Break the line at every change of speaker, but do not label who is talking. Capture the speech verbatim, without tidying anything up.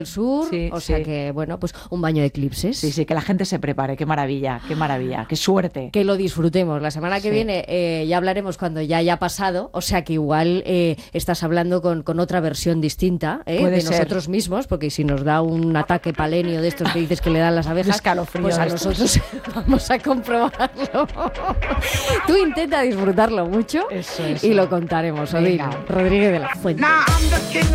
sur,
Sí,
o
sí.
sea que, bueno, pues un baño de eclipses.
Sí, sí, que la gente se prepare. Qué maravilla, qué maravilla, qué suerte.
Que lo disfrutemos. La semana que
Sí.
viene eh, ya hablaremos cuando ya haya pasado, o sea que igual eh, estás hablando con, con otra versión distinta eh,
Puede
de
ser.
nosotros mismos, porque si nos da un ataque palenio de estos que dices que le dan las abejas,
escalofrío
pues a
de estos.
nosotros vamos a comprobarlo. Tú intenta disfrutarlo mucho
Eso, eso.
y lo contaremos, Odín.
Venga.
Rodríguez de la Fuente.
Now I'm the king